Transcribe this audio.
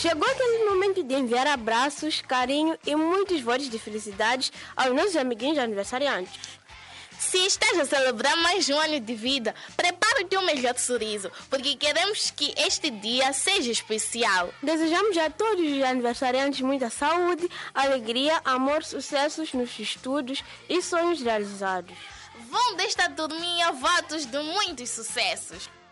Chegou aquele momento de enviar abraços, carinho e muitos votos de felicidades aos nossos amiguinhos aniversariantes. Se estás a celebrar mais um ano de vida, prepara o teu melhor sorriso, porque queremos que este dia seja especial. Desejamos a todos os aniversariantes muita saúde, alegria, amor, sucessos nos estudos e sonhos realizados. Vão desta turminha votos de muitos sucessos.